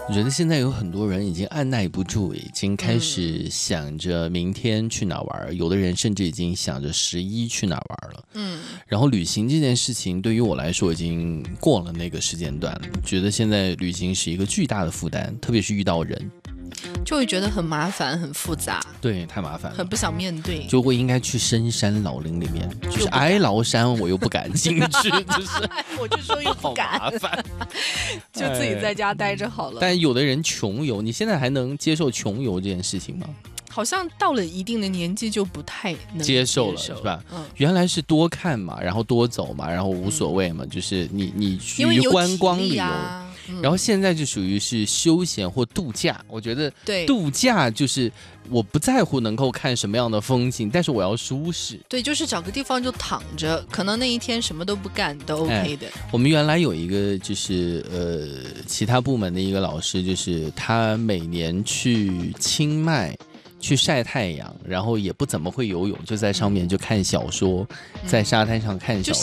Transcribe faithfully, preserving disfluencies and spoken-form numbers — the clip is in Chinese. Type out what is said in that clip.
我觉得现在有很多人已经按耐不住，已经开始想着明天去哪玩、嗯、有的人甚至已经想着十一去哪玩了。嗯，然后旅行这件事情对于我来说已经过了那个时间段了，觉得现在旅行是一个巨大的负担，特别是遇到人就会觉得很麻烦很复杂， 对，太麻烦了， 很不想面对， 就会应该去深山老林里面，就是哀牢山我又不敢进去，就是我就说又不敢， 好麻烦就自己在家待着好了。 但有的人穷游，你现在还能接受穷游这件事情吗？ 好像到了一定的年纪就不太能接受了，是吧？嗯，原来是多看嘛，然后多走嘛，然后无所谓嘛，嗯、就是你你去观光旅游。嗯、然后现在就属于是休闲或度假，我觉得度假就是我不在乎能够看什么样的风景，但是我要舒适。 对，就是找个地方就躺着，可能那一天什么都不干都 OK 的。 哎、我们原来有一个就是呃其他部门的一个老师，就是他每年去清迈去晒太阳，然后也不怎么会游泳，就在上面就看小说，嗯、在沙滩上看小说。